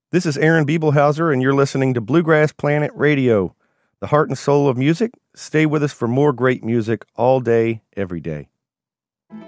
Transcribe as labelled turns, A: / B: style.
A: This is Aaron Biebelhauser, and you're listening to Bluegrass Planet Radio, the heart and soul of music. Stay with us for more great music all day, every day.